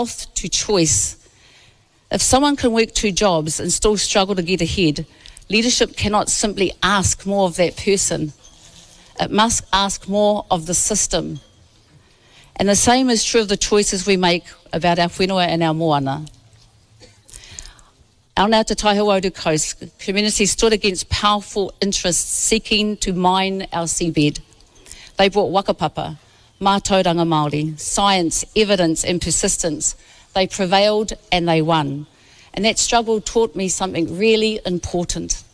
wealth to choice. If someone can work 2 jobs and still struggle to get ahead, leadership cannot simply ask more of that person. It must ask more of the system. And the same is true of the choices we make about our whenua and our moana. Our Ngā Te Taihawauru Coast community stood against powerful interests seeking to mine our seabed. They brought wakapapa, mātauranga Māori, science, evidence and persistence. They prevailed and they won. And that struggle taught me something really important.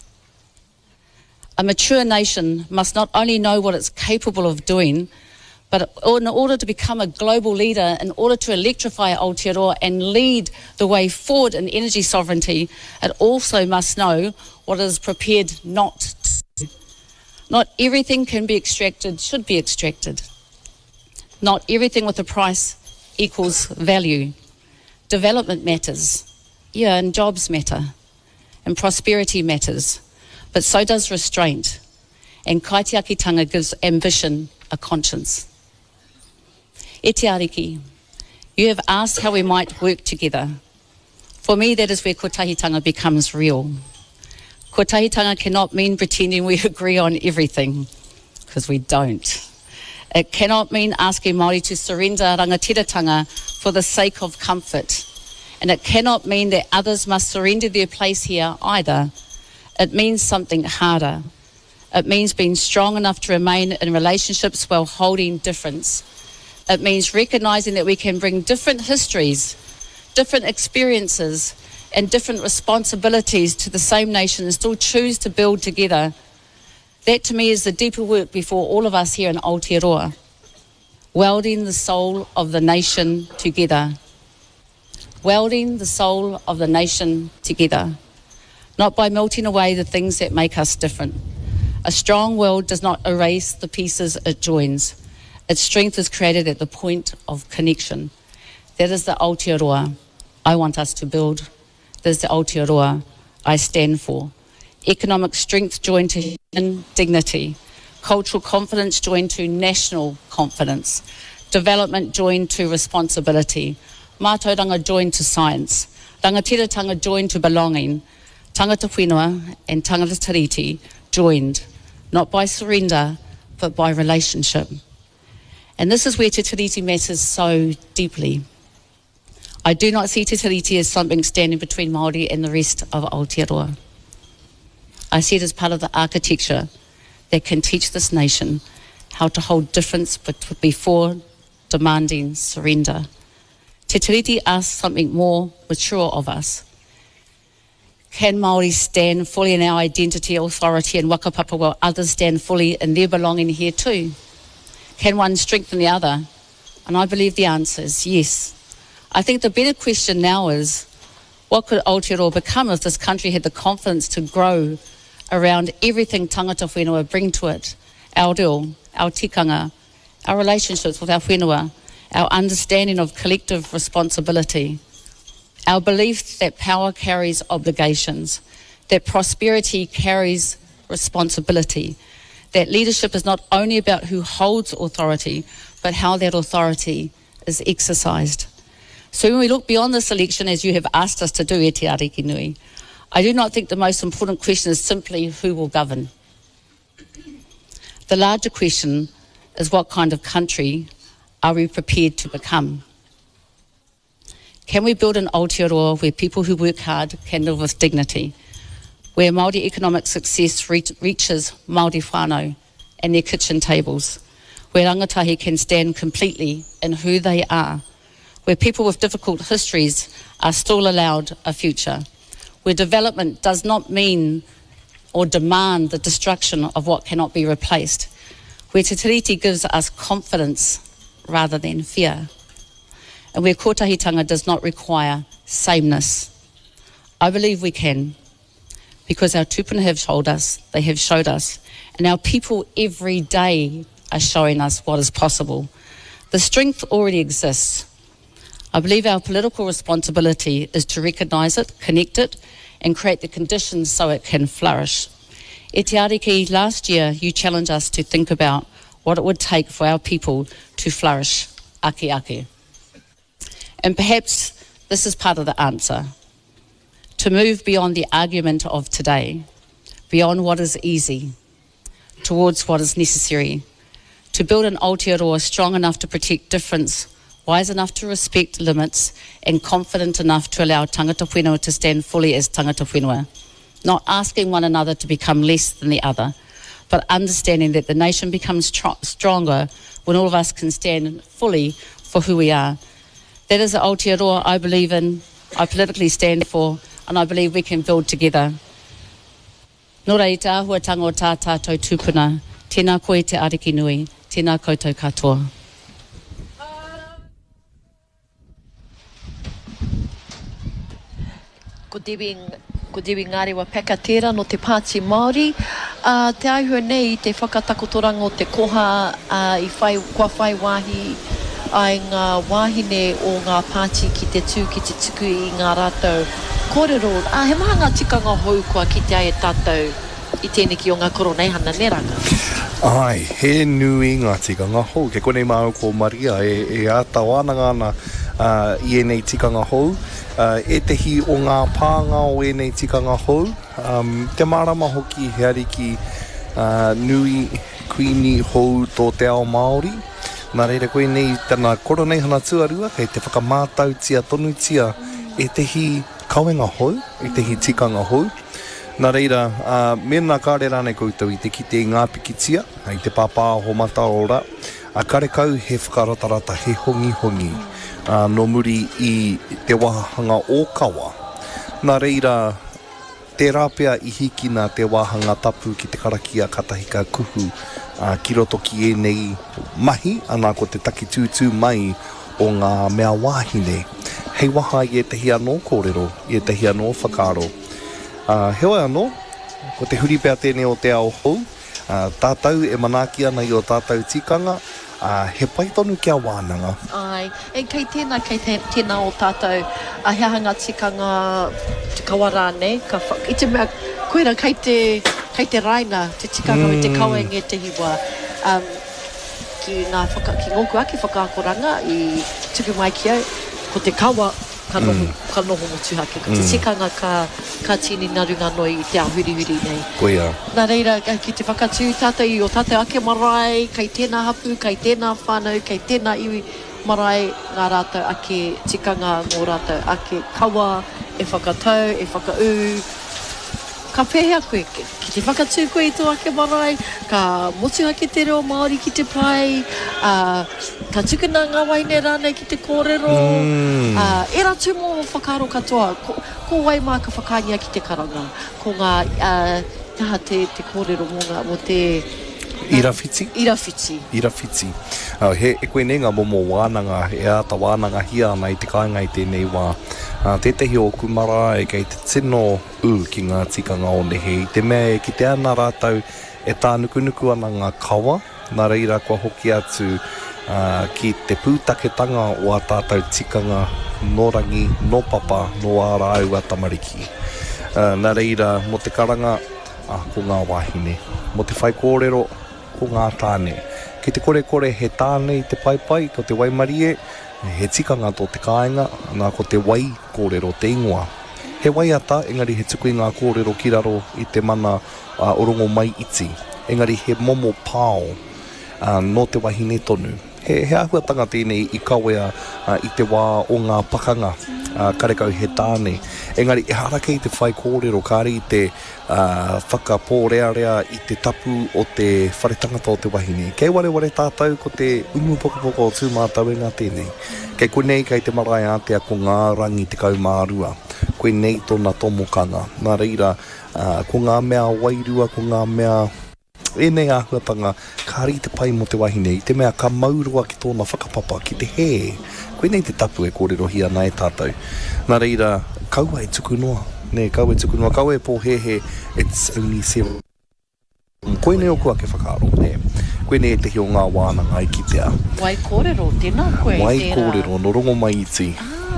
A mature nation must not only know what it's capable of doing, but in order to become a global leader, in order to electrify Aotearoa and lead the way forward in energy sovereignty, it also must know what it is prepared not to do. Not everything can be extracted, should be extracted. Not everything with a price equals value. Development matters, and jobs matter, and prosperity matters, but so does restraint. And kaitiakitanga gives ambition a conscience. E te ariki, you have asked how we might work together. For me, that is where kotahitanga becomes real. Kotahitanga cannot mean pretending we agree on everything, because we don't. It cannot mean asking Māori to surrender rangatiratanga for the sake of comfort. And it cannot mean that others must surrender their place here either. It means something harder. It means being strong enough to remain in relationships while holding difference. It means recognising that we can bring different histories, different experiences, and different responsibilities to the same nation and still choose to build together. That to me is the deeper work before all of us here in Aotearoa. Welding the soul of the nation together. Welding the soul of the nation together. Not by melting away the things that make us different. A strong world does not erase the pieces it joins. Its strength is created at the point of connection. That is the Aotearoa I want us to build. That is the Aotearoa I stand for. Economic strength joined to human dignity. Cultural confidence joined to national confidence. Development joined to responsibility. Mātauranga joined to science. Rangatiratanga joined to belonging. Tangata whenua and tangata tiriti joined, not by surrender, but by relationship. And this is where Te Tiriti matters so deeply. I do not see Te Tiriti as something standing between Māori and the rest of Aotearoa. I see it as part of the architecture that can teach this nation how to hold difference before demanding surrender. Te Tiriti asks something more mature of us. Can Māori stand fully in our identity, authority and wakapapa while others stand fully in their belonging here too? Can one strengthen the other? And I believe the answer is yes. I think the better question now is, what could Aotearoa become if this country had the confidence to grow around everything tangata whenua bring to it? Our reo, our tikanga, our relationships with our whenua, our understanding of collective responsibility, our belief that power carries obligations, that prosperity carries responsibility, that leadership is not only about who holds authority, but how that authority is exercised. So when we look beyond this election, as you have asked us to do, e te ariki nui, I do not think the most important question is simply who will govern. The larger question is what kind of country are we prepared to become? Can we build an Aotearoa where people who work hard can live with dignity, where Māori economic success reaches Māori whānau and their kitchen tables, where rangatahi can stand completely in who they are, where people with difficult histories are still allowed a future, where development does not mean or demand the destruction of what cannot be replaced, where Te Tiriti gives us confidence rather than fear, and where kotahitanga does not require sameness. I believe we can, because our tupuna have told us, they have showed us, and our people every day are showing us what is possible. The strength already exists. I believe our political responsibility is to recognise it, connect it, and create the conditions so it can flourish. E te ariki, last year you challenged us to think about what it would take for our people to flourish ake ake. And perhaps this is part of the answer. To move beyond the argument of today, beyond what is easy, towards what is necessary, to build an Aotearoa strong enough to protect difference, wise enough to respect limits, and confident enough to allow tangata whenua to stand fully as tangata whenua, not asking one another to become less than the other, but understanding that the nation becomes stronger when all of us can stand fully for who we are. That is the Aotearoa I believe in, I politically stand for, and I believe we can build together. Nō rei tā huatanga o tā tātou tūpuna, tēnā koe te ariki nui, tēnā koutou katoa. Ko dewi ngāre wa pekatera no te Pāti Māori. Te aihua nei te whakatakotoranga o te koha kua whai wāhi ai ngā wāhine o ngā Pāti ki te tuku i ngā rātou kōrero. He maha ngā tikanga hou kua ki te ai e tātou i tēnei ki o ngā koronei hana neranga. Ai, he nui ngā tikanga hou. Ke konei māu ko Maria e ata wānanga ana i enei tikanga hou. E tehi o ngā pānga o enei tikanga hou. Te marama hoki he ariki nui kuini hou tō te ao Māori. Nā reira koe nei tana koronei hana tuarua, kei te whakamātau tia tonu tia e tehi kauenga hou, e tehi tikanga hou. Nā reira, mena kāre rānei koutou i te kite ngā pikitia, i te pāpā ho mataora, a kare kau he whakaratarata, he hongi, no muri i te wahanga o kawa. Nā reira, te rāpea i hiki nā te wahanga tapu ki te karakia katahika kuhu, ki roto ki e nei mahi, anā ko te taki tūtū mai o ngā mea wāhine. Hei waha i e tehi anō kōrero, i e tehi anō whakaro. Heoi anō, ko te huripea tēnei o te ao hou, tātou e manaki ana i o tātou tikanga, he pai tonu kia wānanga. Ai, kei tēnā o tātou, he hanga tikanga te kawarane, i te mea, koera kei te raina, te tikanga me te kauenge te hiwa, ki ngoku ake whakaakoranga i tuku mai ki au, ko te kawa, ka noho motuhake, ko te tikanga ka tini narunga noi i te ahurihuri nei. Koia. Nā reira, ki te whakatū tātou i o tātou ake marae, kei tēnā hapu, kei tēnā whānau, kei tēnā iwi marae, ngā rātou ake tikanga, ngō rātou ake kawa, e whakatau, e whakau, ka pēhea koe, ki te whakatū koe i tō ake marae, ka motuhake te reo Māori ki te pai, ka tukuna ngā waine rānei ki te kōrero, e ratu mō whakaro katoa, ko wai mā ka whakāngia ki te karanga, ko ngā taha te kōrero mō te... Irawhiti. Irawhiti. He koe nei ngā momo wānanga, e ata wānanga hia ana i te kāinga i tēnei wā. Tētehi o kumara e kei te tino ki ngā tikanga o nehe. I te mea e ki te ana rātau e tā nukunuku ana ngā kawa. Nā reira kua hoki atu ki te pūtaketanga o a tātou tikanga no rangi, no papa, no āra au a tamariki. Nā reira, mo te karanga, ko ngā wāhine. Mo te whai kōrero, ko ngā tāne. Ki te kore he tāne i te paipai, ko te waimarie, he tikanga tō te kāinga, nā ko te wai kōrero te ingoa. He wai ata, engari he tuku i ngā kōrero ki raro i te mana orongo mai iti. Engari he momo pāo no te wahine tonu. He ahuatanga tēnei i kawea i te wā o ngā pakanga, karekau he tāne. Engari, e harake i te whai kōrero, kāre i te whakapōrearea i te tapu o te wharetangata o te wahine. Kei ware tātou ko te umu pokopoko o tūmātau e ngā tēnei. Kei koe nei kei te marae ātea ko ngā rangi te kaumārua. Koe nei tōna tomokanga. Nā reira, ko ngā mea wairua, ko ngā mea... E nei āhuatanga, kāri te pai mo te wahine, i te mea ka maurua ki tōna whakapapa, ki te he. Koe nei te tapu e kōrero hi ana e tātou. Nā reira, kaua e tuku noa. Kaua e tuku noa, kaua e pōhehe, it's only 7. Koe nei o kua ke whakaaro, Koe nei e tehi o ngā wānanga i ki te a. Wai kōrero, tēnā koe. Wai kōrero, no rongo mai iti.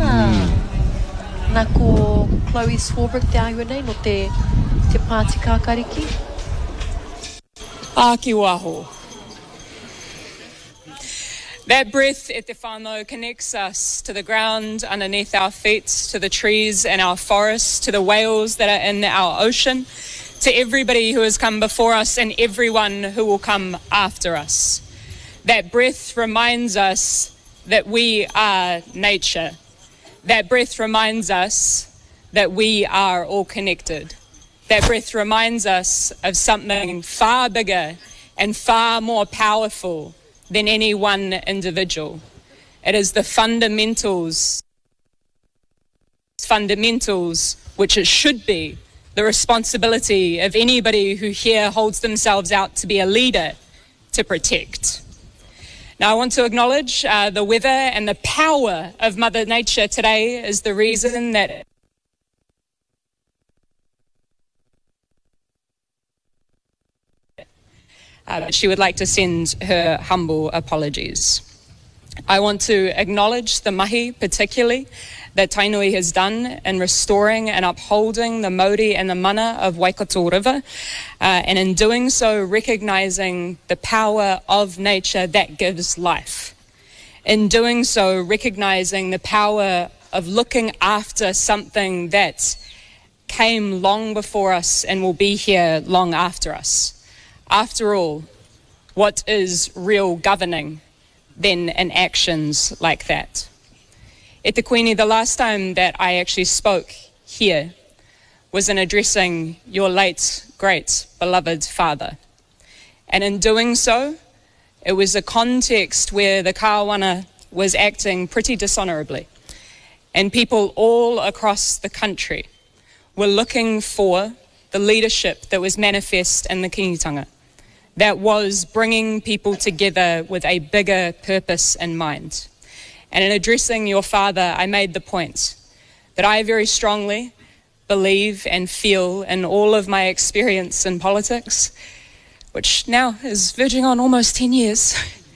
Nā ko Chloe Swarbrick te ahua nei, no te Pāti Kākariki. Ki waho. That breath, e te whānau, connects us to the ground underneath our feet, to the trees in our forests, to the whales that are in our ocean, to everybody who has come before us and everyone who will come after us. That breath reminds us that we are nature. That breath reminds us that we are all connected. That breath reminds us of something far bigger and far more powerful than any one individual. It is the fundamentals which it should be the responsibility of anybody who here holds themselves out to be a leader to protect. Now, I want to acknowledge the weather and the power of Mother Nature today is the reason that she would like to send her humble apologies. I want to acknowledge the mahi particularly that Tainui has done in restoring and upholding the mauri and the mana of Waikato River, and in doing so recognising the power of nature that gives life. In doing so recognising the power of looking after something that came long before us and will be here long after us. After all, what is real governing than in actions like that? E te Queenie, the last time that I actually spoke here was in addressing your late, great, beloved father. And in doing so, it was a context where the Kāwana was acting pretty dishonourably. And people all across the country were looking for the leadership that was manifest in the kingitanga, that was bringing people together with a bigger purpose in mind. And in addressing your father, I made the point that I very strongly believe and feel in all of my experience in politics, which now is verging on almost 10 years,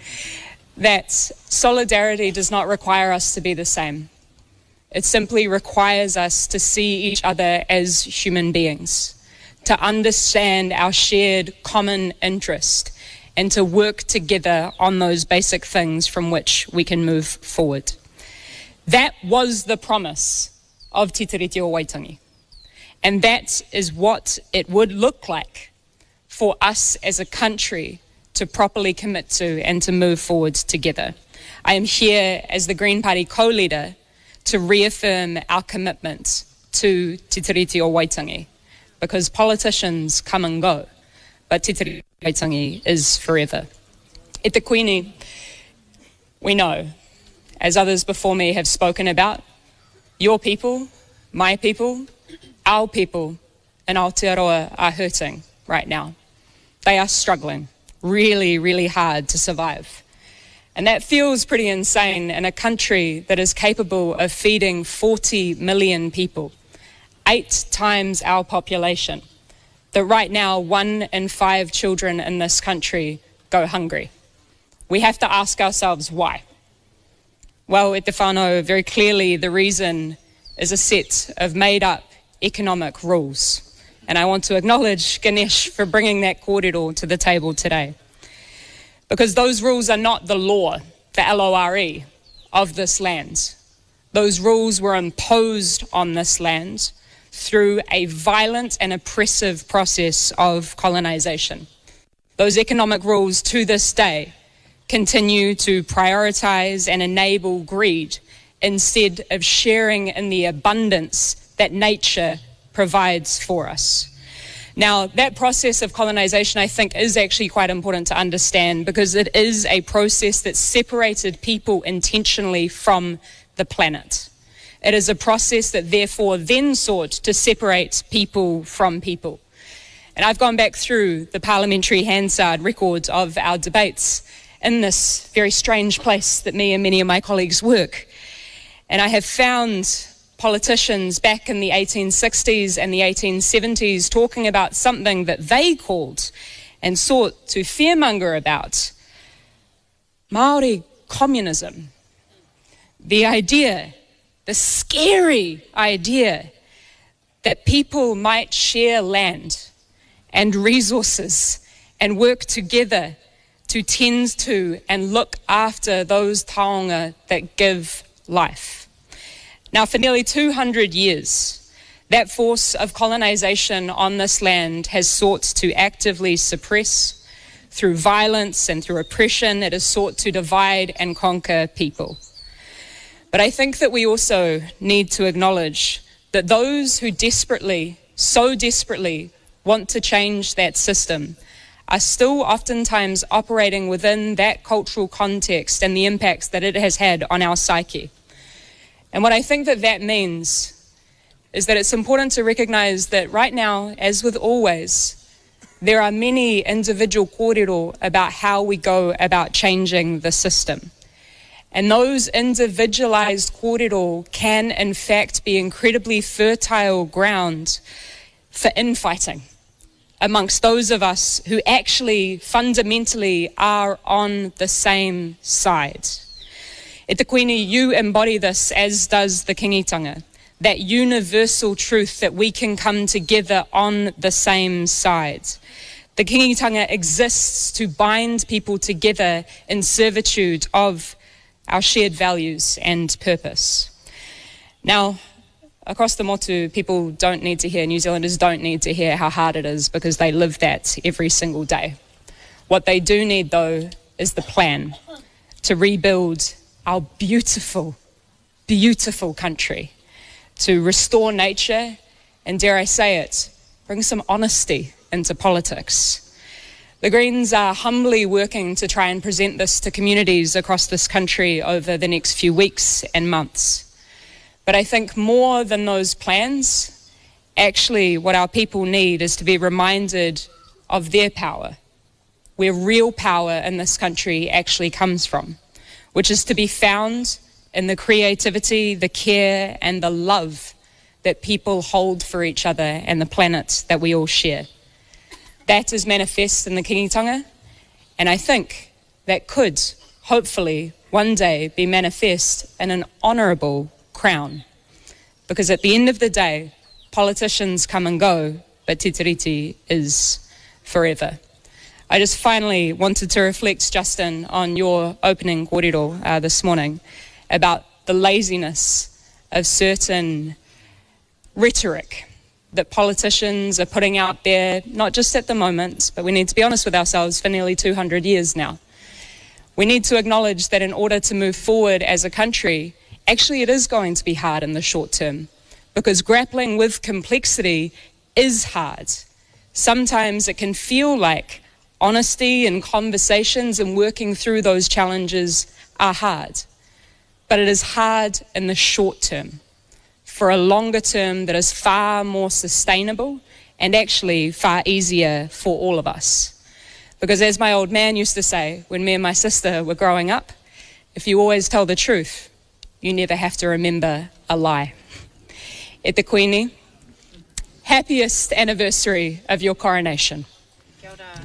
that solidarity does not require us to be the same. It simply requires us to see each other as human beings, to understand our shared common interest, and to work together on those basic things from which we can move forward. That was the promise of Te Tiriti o Waitangi. And that is what it would look like for us as a country to properly commit to and to move forward together. I am here as the Green Party co-leader to reaffirm our commitment to Te Tiriti o Waitangi, because politicians come and go, but Te Tiriti o Waitangi is forever. E te Queenie, we know, as others before me have spoken about, your people, my people, our people in Aotearoa are hurting right now. They are struggling really, really hard to survive. And that feels pretty insane in a country that is capable of feeding 40 million people, 8 times our population, that right now 1 in 5 children in this country go hungry. We have to ask ourselves why. Well, e te whānau, very clearly the reason is a set of made-up economic rules. And I want to acknowledge Ganesh for bringing that kōrero to the table today. Because those rules are not the law, the LORE, of this land. Those rules were imposed on this land through a violent and oppressive process of colonization. Those economic rules to this day continue to prioritize and enable greed instead of sharing in the abundance that nature provides for us. Now, that process of colonization, I think, is actually quite important to understand, because it is a process that separated people intentionally from the planet. It is a process that therefore then sought to separate people from people. And I've gone back through the parliamentary Hansard records of our debates in this very strange place that me and many of my colleagues work. And I have found politicians back in the 1860s and the 1870s talking about something that they called and sought to fearmonger about: Māori communism. The idea, the scary idea, that people might share land and resources and work together to tend to and look after those taonga that give life. Now, for nearly 200 years, that force of colonization on this land has sought to actively suppress, through violence and through oppression, it has sought to divide and conquer people. But I think that we also need to acknowledge that those who desperately, so desperately, want to change that system are still oftentimes operating within that cultural context and the impacts that it has had on our psyche. And what I think that that means is that it's important to recognize that right now, as with always, there are many individual kōrero about how we go about changing the system. And those individualized kōrero can, in fact, be incredibly fertile ground for infighting amongst those of us who actually fundamentally are on the same side. E te koini, you embody this, as does the kingitanga, that universal truth that we can come together on the same side. The kingitanga exists to bind people together in servitude of our shared values and purpose. Now, across the motu, people don't need to hear, New Zealanders don't need to hear how hard it is because they live that every single day. What they do need, though, is the plan to rebuild our beautiful, beautiful country, to restore nature, and dare I say it, bring some honesty into politics. The Greens are humbly working to try and present this to communities across this country over the next few weeks and months. But I think more than those plans, actually what our people need is to be reminded of their power, where real power in this country actually comes from, which is to be found in the creativity, the care, and the love that people hold for each other and the planet that we all share. That is manifest in the kingitanga, and I think that could, hopefully, one day be manifest in an honourable crown. Because at the end of the day, politicians come and go, but Te Tiriti is forever. I just finally wanted to reflect, Justin, on your opening kōrero this morning about the laziness of certain rhetoric that politicians are putting out there, not just at the moment, but we need to be honest with ourselves, for nearly 200 years now. We need to acknowledge that in order to move forward as a country, actually it is going to be hard in the short term, because grappling with complexity is hard. Sometimes it can feel like honesty and conversations and working through those challenges are hard. But it is hard in the short term. For a longer term that is far more sustainable and actually far easier for all of us. Because as my old man used to say, when me and my sister were growing up, if you always tell the truth, you never have to remember a lie. E te koini, happiest anniversary of your coronation. Kia ora.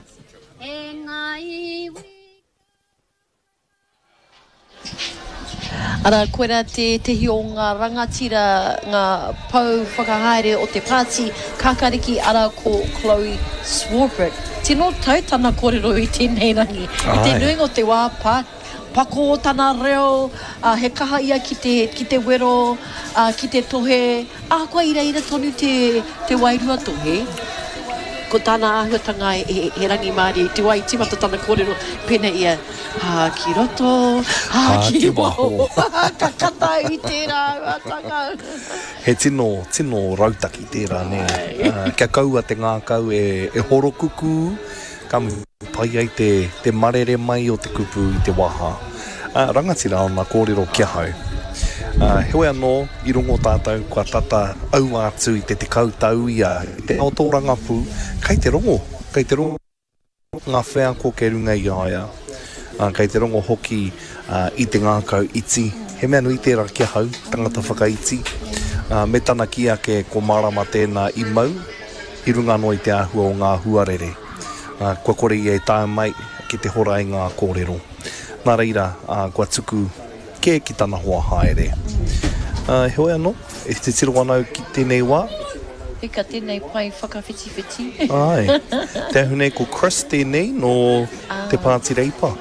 Ara, koera te tehi o ngā rangatira, ngā pau whakahaere o te pāti kakariki ara ko Chloe Swarbrick. Tino tau tana kōrero i tēnei rangi. I te nuinga o te wā pako o tana reo, he kaha ia ki te wero, ki te tohe. Koa ira tonu te wairua tohe. Ko tāna ahuatanga he rangi Māori, te wai timata tana kōrero, pēnei ia, ki roto, ki waho, ka kata i tērā, He tino rautaki tērā, ne. Kia kaua te ngā kau e horo kuku, ka pai ai te marere mai o te kupu i te waha. Rangatira o ngā kōrero kia hau. Heoi anō, i rongo tātou, kua tata au atu i te kautau ia, te aotoranga pū, kei te rongo, ngā whea ko ke runga i aia, kei te rongo hoki i te ngākau iti, he mea nui tērā kia hau, tangata whakaiti, me tana kia ke ko marama tēnā i mau, i runga no i te ahua o ngā huarere, kua kore i e tā mai ki te hora i ngā kōrero. Nā reira, kua tuku ke ki tana hoa haere. Heoi anō, e te tiro anau ki tēnei wā, Hika tēnei pai whakawhitiwhiti. Ai, te ahunei ko Chris tēnei no te Pāti Reipa.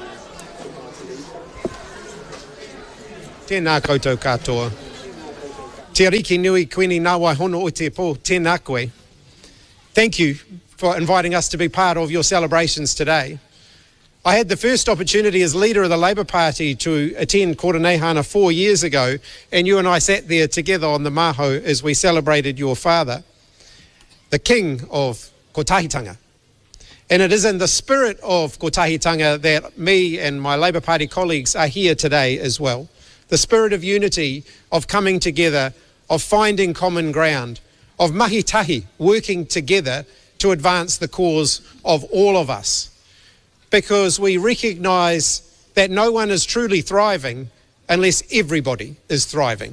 Tēnā koutou katoa. Te ariki nui koini nā waihono o te pō, tēnā koe. Thank you for inviting us to be part of your celebrations today. I had the first opportunity as leader of the Labour Party to attend Kōrēnehana 4 years ago, and you and I sat there together on the maho as we celebrated your father, the king of Kotahitanga. And it is in the spirit of Kotahitanga that me and my Labour Party colleagues are here today as well. The spirit of unity, of coming together, of finding common ground, of mahi tahi, working together to advance the cause of all of us. Because we recognise that no one is truly thriving unless everybody is thriving.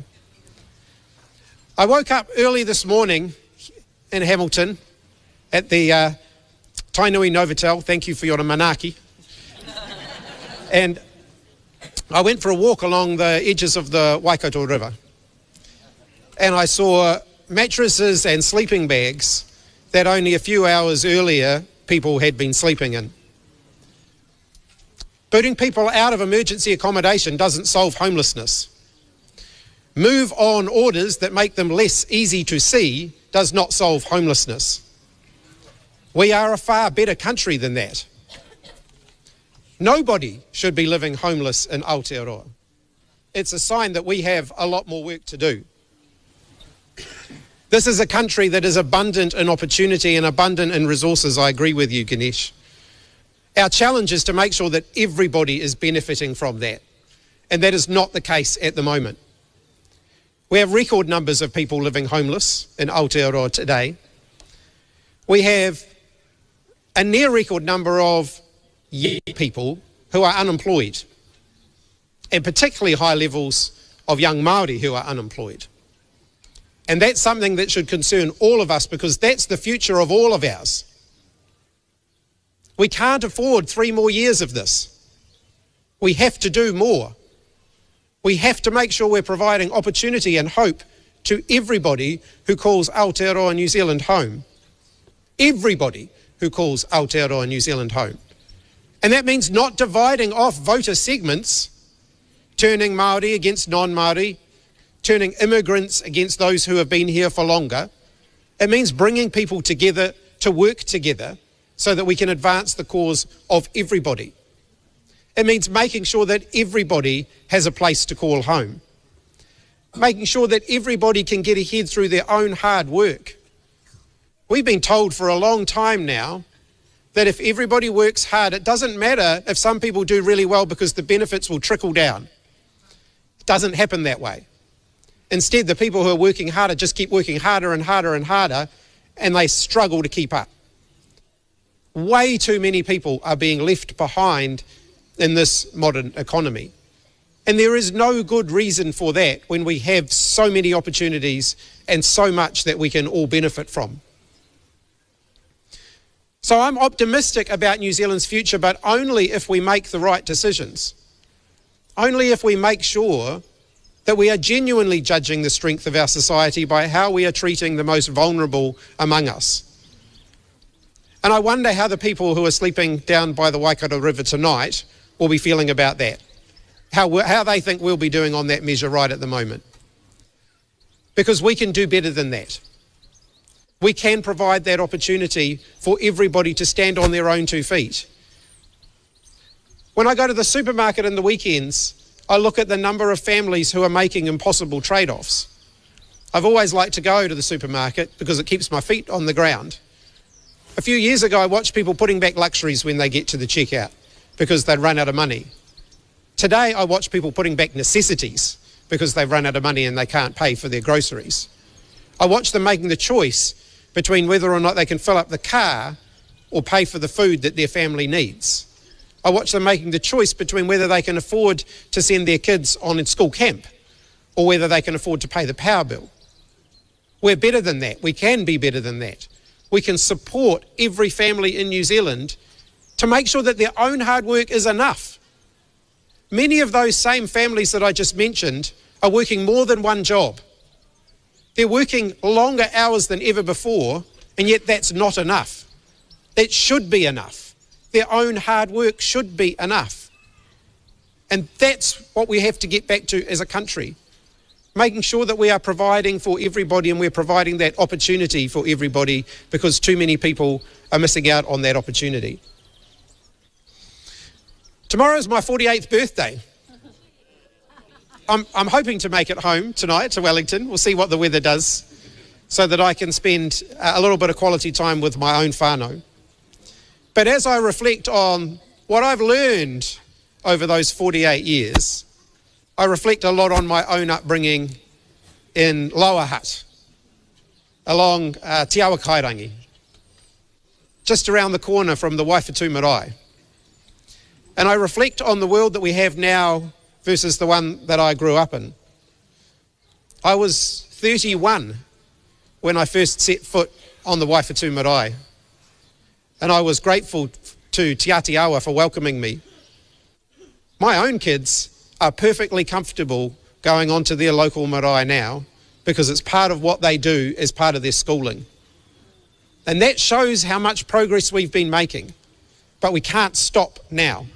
I woke up early this morning in Hamilton at the Tainui Novotel, thank you for your manaki, and I went for a walk along the edges of the Waikato River, and I saw mattresses and sleeping bags that only a few hours earlier people had been sleeping in. Putting people out of emergency accommodation doesn't solve homelessness. Move on orders that make them less easy to see does not solve homelessness. We are a far better country than that. Nobody should be living homeless in Aotearoa. It's a sign that we have a lot more work to do. This is a country that is abundant in opportunity and abundant in resources. I agree with you, Ganesh. Our challenge is to make sure that everybody is benefiting from that, and that is not the case at the moment. We have record numbers of people living homeless in Aotearoa today. We have a near record number of young people who are unemployed, and particularly high levels of young Māori who are unemployed. And that's something that should concern all of us, because that's the future of all of ours. We can't afford 3 more years of this. We have to do more. We have to make sure we're providing opportunity and hope to everybody who calls Aotearoa New Zealand home. Everybody who calls Aotearoa New Zealand home. And that means not dividing off voter segments, turning Māori against non-Māori, turning immigrants against those who have been here for longer. It means bringing people together to work together so that we can advance the cause of everybody. It means making sure that everybody has a place to call home. Making sure that everybody can get ahead through their own hard work. We've been told for a long time now that if everybody works hard, it doesn't matter if some people do really well because the benefits will trickle down. It doesn't happen that way. Instead, the people who are working harder just keep working harder and harder and harder, and they struggle to keep up. Way too many people are being left behind in this modern economy. And there is no good reason for that when we have so many opportunities and so much that we can all benefit from. So I'm optimistic about New Zealand's future, but only if we make the right decisions. Only if we make sure that we are genuinely judging the strength of our society by how we are treating the most vulnerable among us. And I wonder how the people who are sleeping down by the Waikato River tonight will be feeling about that. How they think we'll be doing on that measure right at the moment. Because we can do better than that. We can provide that opportunity for everybody to stand on their own 2 feet. When I go to the supermarket in the weekends, I look at the number of families who are making impossible trade-offs. I've always liked to go to the supermarket because it keeps my feet on the ground. A few years ago, I watched people putting back luxuries when they get to the checkout because they'd run out of money. Today, I watch people putting back necessities because they've run out of money and they can't pay for their groceries. I watch them making the choice between whether or not they can fill up the car or pay for the food that their family needs. I watch them making the choice between whether they can afford to send their kids on in school camp or whether they can afford to pay the power bill. We're better than that. We can be better than that. We can support every family in New Zealand to make sure that their own hard work is enough. Many of those same families that I just mentioned are working more than one job. They're working longer hours than ever before, and yet that's not enough. It should be enough. Their own hard work should be enough. And that's what we have to get back to as a country, making sure that we are providing for everybody and we're providing that opportunity for everybody, because too many people are missing out on that opportunity. Tomorrow is my 48th birthday. I'm hoping to make it home tonight to Wellington. We'll see what the weather does, so that I can spend a little bit of quality time with my own whānau. But as I reflect on what I've learned over those 48 years, I reflect a lot on my own upbringing in Lower Hutt, along Te Awa Kairangi, just around the corner from the Waifatu Marae. And I reflect on the world that we have now versus the one that I grew up in. I was 31 when I first set foot on the Waifatu Marae, and I was grateful to Te Atiawa for welcoming me. My own kids are perfectly comfortable going onto their local marae now, because it's part of what they do as part of their schooling. And that shows how much progress we've been making, but we can't stop now.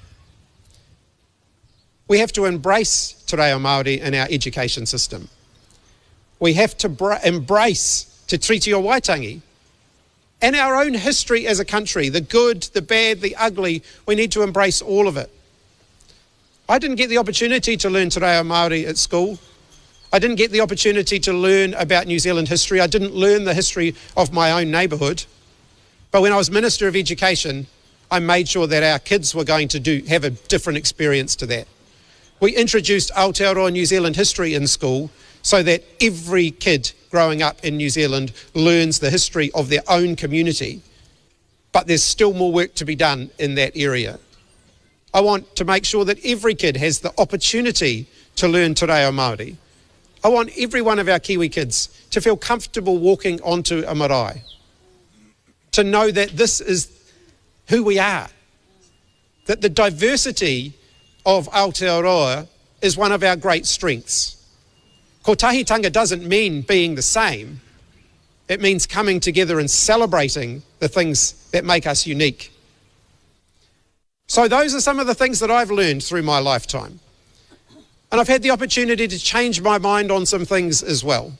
We have to embrace Te Reo Māori in our education system. We have to embrace Te Tiriti o Waitangi and our own history as a country, the good, the bad, the ugly. We need to embrace all of it. I didn't get the opportunity to learn Te Reo Māori at school. I didn't get the opportunity to learn about New Zealand history. I didn't learn the history of my own neighbourhood. But when I was Minister of Education, I made sure that our kids were going to have a different experience to that. We introduced Aotearoa New Zealand history in school so that every kid growing up in New Zealand learns the history of their own community. But there's still more work to be done in that area. I want to make sure that every kid has the opportunity to learn Te Reo Māori. I want every one of our Kiwi kids to feel comfortable walking onto a marae, to know that this is who we are, that the diversity of Aotearoa is one of our great strengths. Kotahitanga doesn't mean being the same. It means coming together and celebrating the things that make us unique. So those are some of the things that I've learned through my lifetime. And I've had the opportunity to change my mind on some things as well.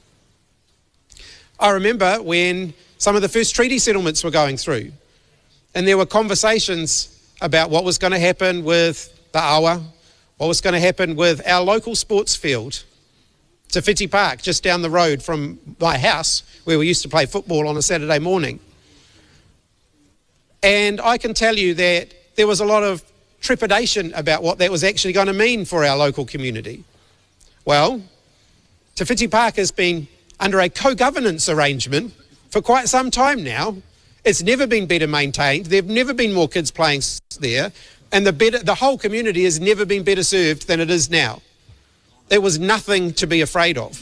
I remember when some of the first treaty settlements were going through, and there were conversations about what was going to happen with the awa, what was going to happen with our local sports field, Te Whiti Park, just down the road from my house, where we used to play football on a Saturday morning. And I can tell you that there was a lot of trepidation about what that was actually going to mean for our local community. Well, Te Whiti Park has been under a co-governance arrangement for quite some time now. It's never been better maintained. There have never been more kids playing there, and the whole community has never been better served than it is now. There was nothing to be afraid of.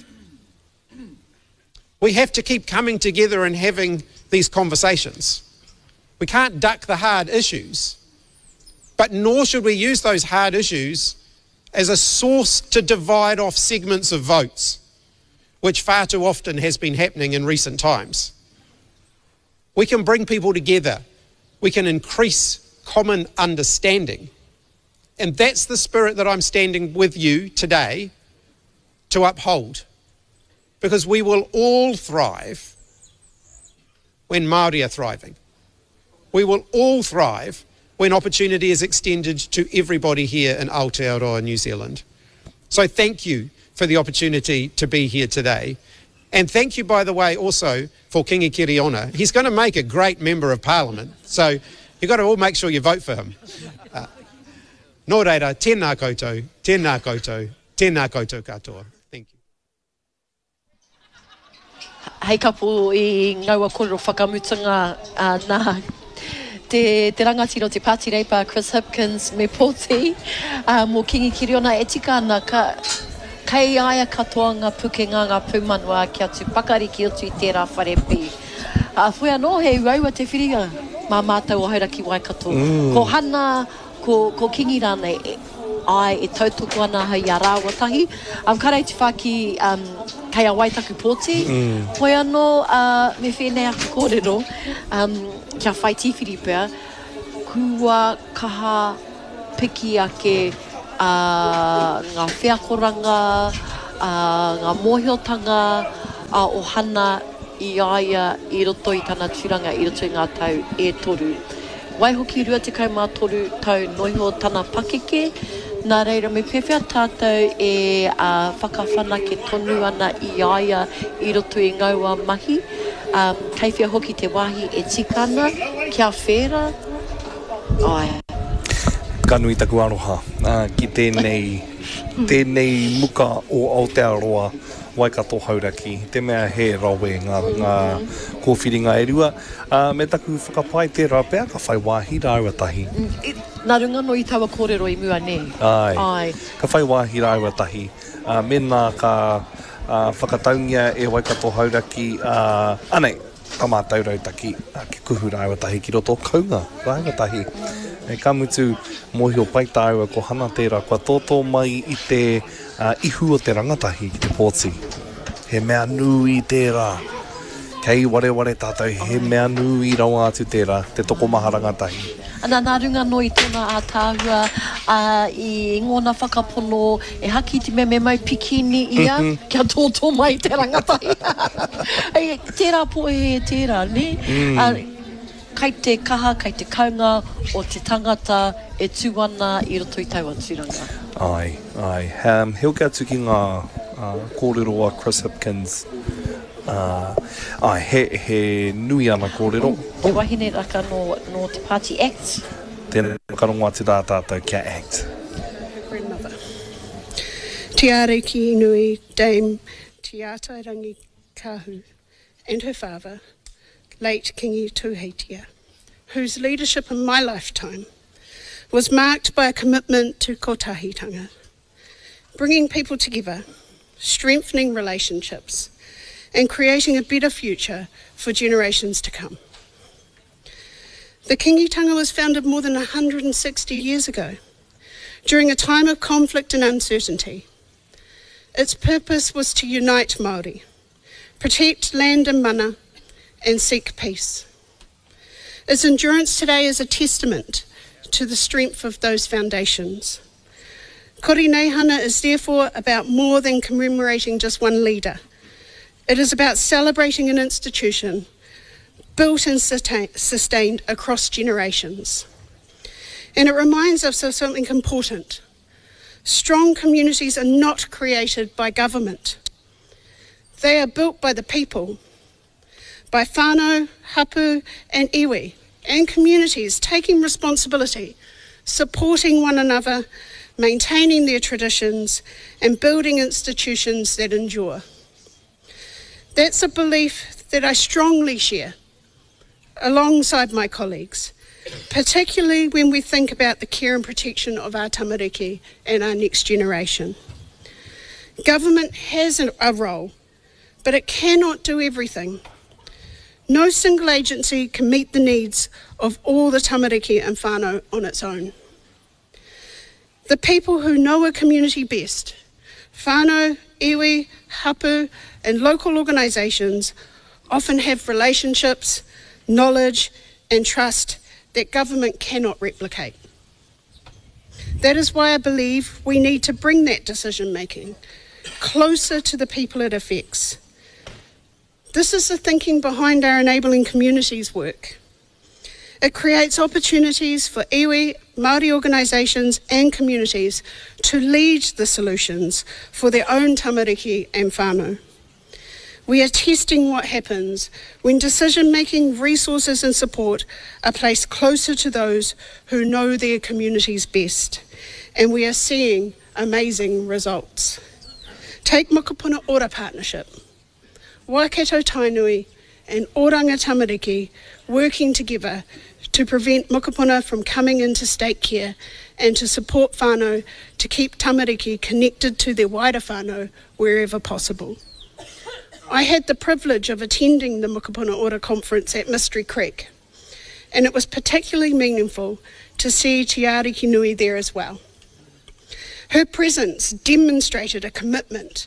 We have to keep coming together and having these conversations. We can't duck the hard issues, but nor should we use those hard issues as a source to divide off segments of votes, which far too often has been happening in recent times. We can bring people together. We can increase common understanding. And that's the spirit that I'm standing with you today to uphold. Because we will all thrive when Māori are thriving. We will all thrive when opportunity is extended to everybody here in Aotearoa, New Zealand. So thank you for the opportunity to be here today. And thank you, by the way, also for Kingi Kiriona. He's going to make a great member of Parliament, so you've got to all make sure you vote for him. Nō reira, tēnā koutou, tēnā koutou, tēnā koutou katoa. Thank you. Hei kapu I ngaua kōrero whakamutunga nā te rangatiro te Pāti Reipa, Chris Hipkins, me Pōti, mō Kingi Kiriona, e tika ana kei aia katoa ngā pukenga ngā pūmanua kia tu pakariki o tu I tērā wharepi. Whai anō, hei uraua te whiringa, mā mātou o hauraki Waikato. Ko hana, ko Kingi rānei, ai e tautoko ana hei a rāwatahi. Karei te whaki kai a waitaku pōti. Hoi anō, me whenei aku kōrero, kia whai tīwhiri pēr, kua kaha piki ake ngā whiakoranga, ngā mōhiotanga, o hana I aia I roto I tana tūranga I roto I ngā tau e toru. Waihoki rua te kaumātoru tau noiho tana pakeke, nā reira me pewhia tātou e whakawhana ke tonu ana I aia I roto I ngaua mahi. Kei whia hoki te wāhi e tikana, kia whera. Ai. Kanui taku aroha, ki tēnei muka o Aotearoa, Waikato Hauraki, te mea he rawe ngā kōwhiringa e rua. Me taku whakapai tērā pēr, ka whai wāhi rāuatahi. Nā runga no I tawa kōrero I mua ne. Ai. Ka whai wāhi rāuatahi. Mena ka whakataungia e Waikato Hauraki, anei, tamātau rautaki, ke kuhu rāuatahi ki roto kaunga rāuatahi. E ka mutu mōhio paita aua ko hana tērā, kua tōtō mai I te ihu o te rangatahi ki te pōti. He mea nui tērā. Kei ware tātou, he mea nui rawa atu tērā, te tokomaha rangatahi. Ana nā runga no I tōna ātāhua I ngōna whakapono e haki te mea me mai pikini ia, kia tōtō mai te rangatahi. Tērā po e tērā, ne? Kai te kaha, kai te kaunga o te tangata e tūana I roto I taua tūranga. Ai. Heo kia atu ki ngā kōrero a Chris Hipkins. He nui ana kōrero. Te wahine raka no te Party Act. Tēnei whakarongo atu tā tātou kia Act. Grandmother. Te are ki nui Dame Te Ātairangi Kahu and her father, late Kingi Tūheitia, whose leadership in my lifetime was marked by a commitment to kotahitanga, bringing people together, strengthening relationships, and creating a better future for generations to come. The Kingitanga was founded more than 160 years ago, during a time of conflict and uncertainty. Its purpose was to unite Māori, protect land and mana, and seek peace. Its endurance today is a testament to the strength of those foundations. Kori Neihana is therefore about more than commemorating just one leader. It is about celebrating an institution built and sustained across generations. And it reminds us of something important. Strong communities are not created by government. They are built by the people, by whānau, hapu and iwi, and communities taking responsibility, supporting one another, maintaining their traditions, and building institutions that endure. That's a belief that I strongly share alongside my colleagues, particularly when we think about the care and protection of our tamariki and our next generation. Government has a role, but it cannot do everything. No single agency can meet the needs of all the tamariki and whānau on its own. The people who know a community best, whānau, iwi, hapu, and local organisations, often have relationships, knowledge, and trust that government cannot replicate. That is why I believe we need to bring that decision making closer to the people it affects. This is the thinking behind our Enabling Communities work. It creates opportunities for iwi, Māori organisations and communities to lead the solutions for their own tamariki and whānau. We are testing what happens when decision-making, resources and support are placed closer to those who know their communities best, and we are seeing amazing results. Take Mokopuna Ora Partnership. Waikato Tainui and Oranga Tamariki working together to prevent mokopuna from coming into state care and to support whānau to keep tamariki connected to their wider whānau wherever possible. I had the privilege of attending the Mokopuna Ora conference at Mystery Creek, and it was particularly meaningful to see Te Ariki Nui there as well. Her presence demonstrated a commitment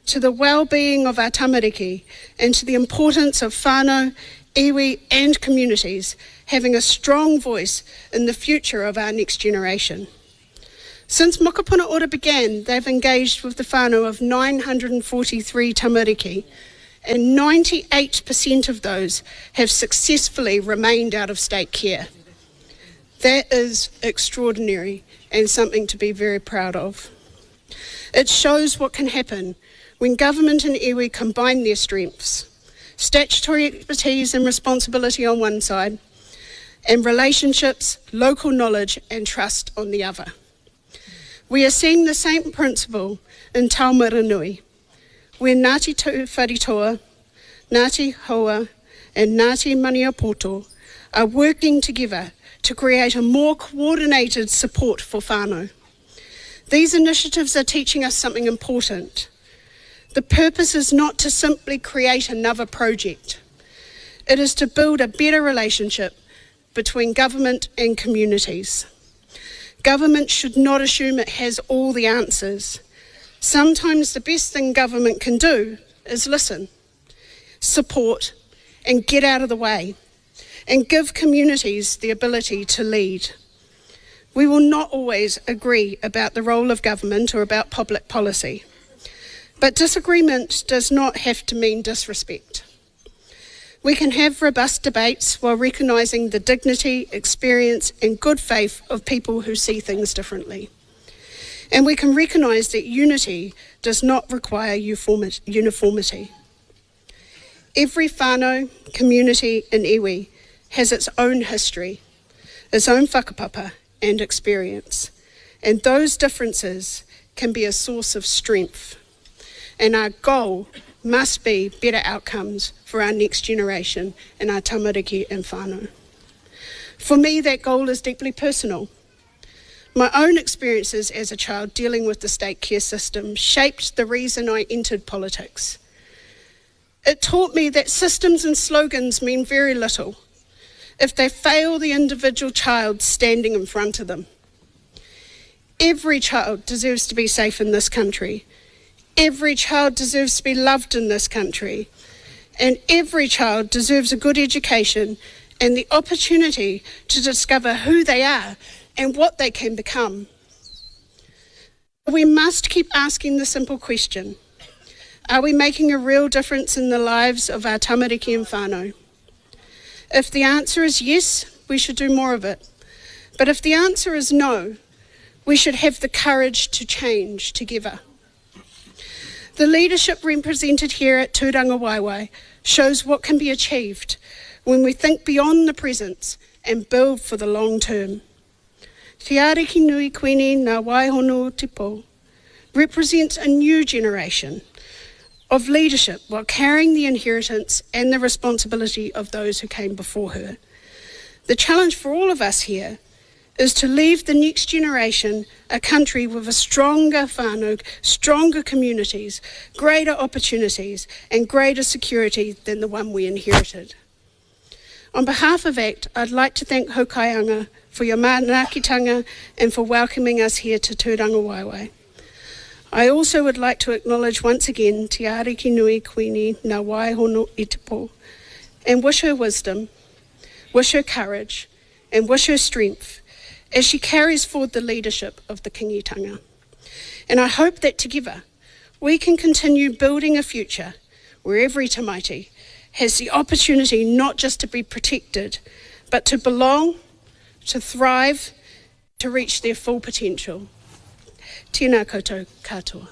to the well-being of our tamariki, and to the importance of whānau, iwi and communities having a strong voice in the future of our next generation. Since Mokopuna Ora began, they've engaged with the whānau of 943 tamariki, and 98% of those have successfully remained out of state care. That is extraordinary and something to be very proud of. It shows what can happen when government and iwi combine their strengths, statutory expertise and responsibility on one side, and relationships, local knowledge and trust on the other. We are seeing the same principle in Taumaranui, where Ngāti Wharitoa, Ngāti Hoa and Ngāti Maniapoto are working together to create a more coordinated support for whānau. These initiatives are teaching us something important. The purpose is not to simply create another project. It is to build a better relationship between government and communities. Government should not assume it has all the answers. Sometimes the best thing government can do is listen, support, and get out of the way, and give communities the ability to lead. We will not always agree about the role of government or about public policy, but disagreement does not have to mean disrespect. We can have robust debates while recognising the dignity, experience and good faith of people who see things differently. And we can recognise that unity does not require uniformity. Every whānau, community and iwi has its own history, its own whakapapa and experience. And those differences can be a source of strength. And our goal must be better outcomes for our next generation and our tamariki and whānau. For me, that goal is deeply personal. My own experiences as a child dealing with the state care system shaped the reason I entered politics. It taught me that systems and slogans mean very little if they fail the individual child standing in front of them. Every child deserves to be safe in this country. Every child deserves to be loved in this country. And every child deserves a good education and the opportunity to discover who they are and what they can become. We must keep asking the simple question: are we making a real difference in the lives of our tamariki and whānau? If the answer is yes, we should do more of it. But if the answer is no, we should have the courage to change together. The leadership represented here at Tūranga Waiwai shows what can be achieved when we think beyond the present and build for the long term. Te Ariki Nui Kwini Ngā Waihono Tipo represents a new generation of leadership while carrying the inheritance and the responsibility of those who came before her. The challenge for all of us here is to leave the next generation a country with a stronger whānau, stronger communities, greater opportunities and greater security than the one we inherited. On behalf of ACT, I'd like to thank Haukaianga for your manaakitanga and for welcoming us here to Tūranga Waiwai. I also would like to acknowledge once again Te Ariki Nui Kwini Ngā Waihono Itipo and wish her wisdom, wish her courage and wish her strength as she carries forward the leadership of the Kingitanga. And I hope that together we can continue building a future where every tamaiti has the opportunity not just to be protected, but to belong, to thrive, to reach their full potential. Tēnā koutou katoa.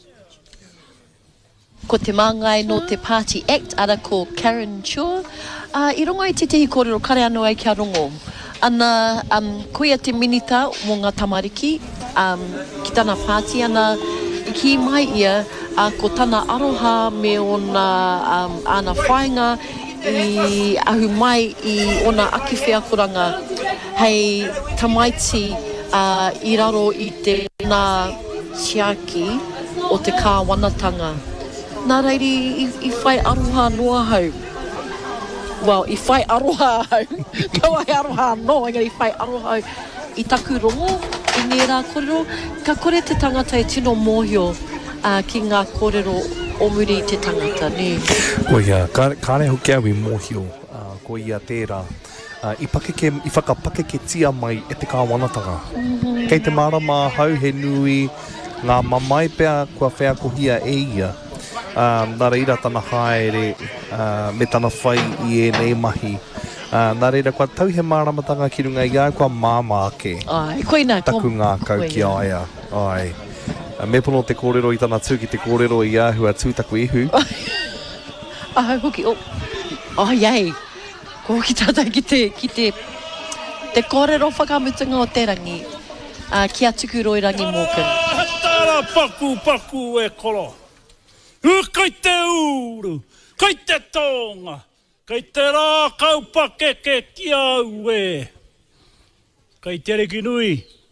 Ko te māngai no te Party Act, ara ko Karen Chua. I rongo i te tehi kōrero kare anō ai kia rongo. Ana koia te minita mō ngā tamariki, ki tāna pāti ana i ki mai ia, ko tāna aroha me ona ana whainga i ahu mai i ona akiwhea koranga hei tamaiti i raro i te nā siaki o te kāwanatanga. Nā reiri i whai aroha noa hau. Well, I whai aroha hau. Kau ai aroha no, engari I whai aroha hau. I taku rongo, I ngā rā korero, ka kore te tangata e tino mōhio ki ngā kōrero o muri te tangata, ne? Ko ia, kāre hoki au I mōhio, ko ia tērā. I whakapake tia mai e te kāwanatanga. Kei te marama hau he nui, ngā mamai pēr kua wheakohia e ia. Nā reira tana haere, me tana whai I e nei mahi. Nā reira kua tau he māramatanga ki runga I ai kua māma ake. Ai, koina. Taku ngā kau ki aia. Ai. Me pono te kōrero I tana tū ki te kōrero I āhua tūtaku ihu. Hoki, iei. Ko ki tātai ki te kōrero whakamutunga o te rangi. Ki a tuku roirangi mōkin. Tara paku e koro. Kai te uru, kai te tonga, kai te rā kaupake ke ki au e. Kai te reki nui.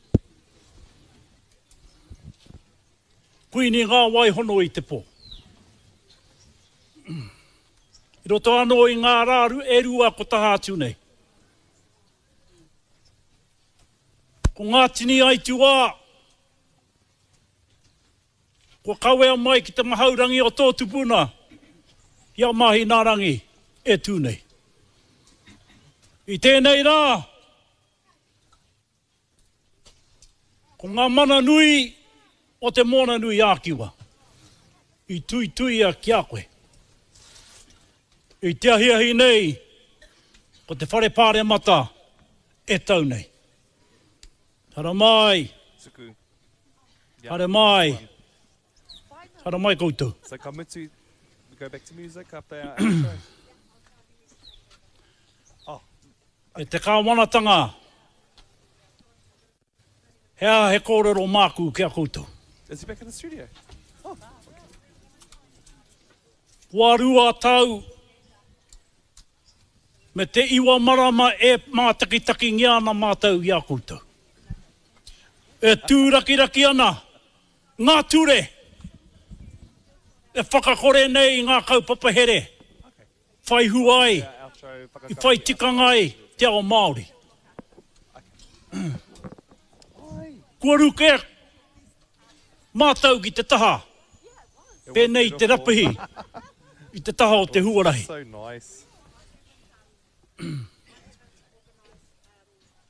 Kuini ngā waihono I te pō. I roto anō I ngā rāru e rua ko taha atu nei. Ko ngā tini ai tua. Ko kawea mai ki te mahaurangi o tō tupuna. Ia mahi nā rangi e tūnei. I tēnei rā. Ko ngā mana nui o te mona nui ākiwa. I tui a ki a koe. I te ahiahi nei. Ko te whare pāre mata e tau nei. Hara mai. Hara mai. Hara mai koutou. So Kamutu, we go back to music after our outro. E te kāwanatanga. Hea he kōrero māku kia koutou. Is he back in the studio? Warua tau. Me te iwa marama e mātakitaki ngiana mātau ia koutou. E tūraki ana. Ngā ture. E whakakore nei ngā kaupapa here. Whai huai. I whai tikangai te ao Māori. Kua ruke. Mātau ki te taha. Pēnei te rapihi. I te taha o te huarahi. So nice.